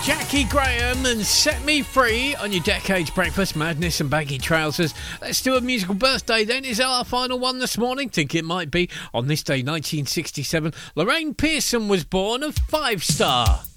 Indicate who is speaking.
Speaker 1: Jackie Graham and Set Me Free on your Decades Breakfast, Madness and Baggy Trousers. Let's do a musical birthday then. Is that our final one this morning? Think it might be. On this day, 1967, Lorraine Pearson was born of 5 Star.